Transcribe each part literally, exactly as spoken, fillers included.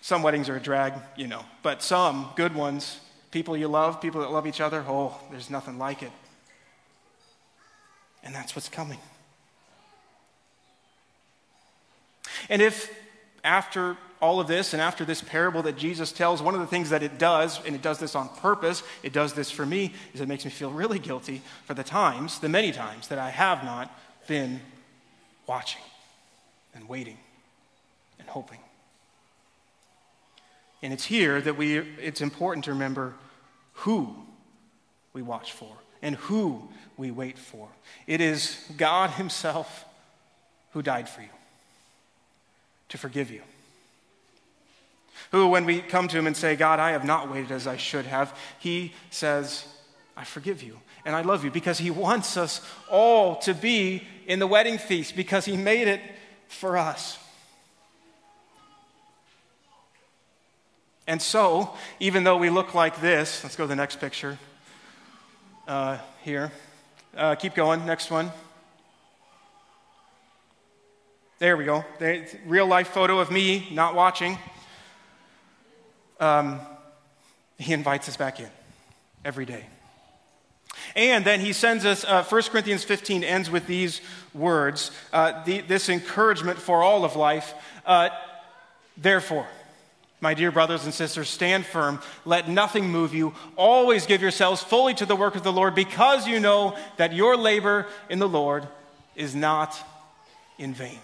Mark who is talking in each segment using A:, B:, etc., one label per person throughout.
A: Some weddings are a drag, you know, but some good ones, people you love, people that love each other, oh, there's nothing like it. And that's what's coming. And if after all of this and after this parable that Jesus tells, one of the things that it does, and it does this on purpose, it does this for me, is it makes me feel really guilty for the times, the many times that I have not been watching and waiting and hoping. And it's here that we it's important to remember who we watch for and who we wait for. It is God himself who died for you, to forgive you. Who, when we come to him and say, God, I have not waited as I should have, he says, I forgive you and I love you, because he wants us all to be in the wedding feast, because he made it for us. And so, even though we look like this, let's go to the next picture uh, here. Uh, keep going, next one. There we go. There, real life photo of me not watching. Um, he invites us back in every day. And then he sends us, uh, First Corinthians fifteen ends with these words, uh, the, this encouragement for all of life. Uh, Therefore, my dear brothers and sisters, stand firm. Let nothing move you. Always give yourselves fully to the work of the Lord, because you know that your labor in the Lord is not in vain.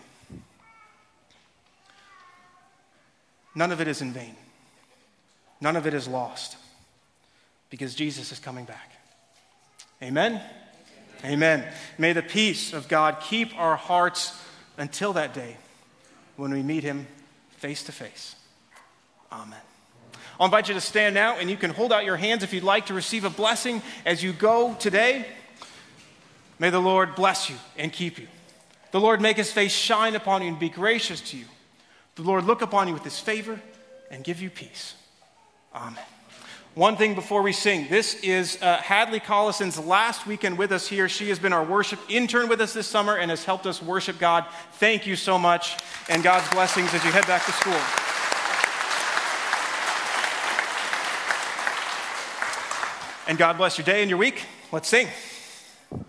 A: None of it is in vain. None of it is lost, because Jesus is coming back. Amen? Amen. Amen. May the peace of God keep our hearts until that day when we meet him face to face. Amen. I'll invite you to stand now, and you can hold out your hands if you'd like to receive a blessing as you go today. May the Lord bless you and keep you. The Lord make his face shine upon you and be gracious to you. The Lord look upon you with his favor and give you peace. Amen. One thing before we sing. This is uh, Hadley Collison's last weekend with us here. She has been our worship intern with us this summer and has helped us worship God. Thank you so much, and God's blessings as you head back to school. And God bless your day and your week. Let's sing.